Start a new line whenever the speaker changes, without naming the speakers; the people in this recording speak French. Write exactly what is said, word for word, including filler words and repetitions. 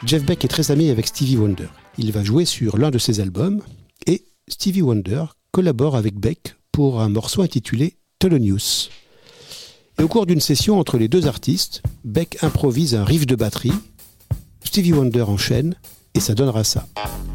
Jeff Beck est très ami avec Stevie Wonder. Il va jouer sur l'un de ses albums et Stevie Wonder collabore avec Beck pour un morceau intitulé Thelonious. Et au cours d'une session entre les deux artistes, Beck improvise un riff de batterie, Stevie Wonder enchaîne et ça donnera ça.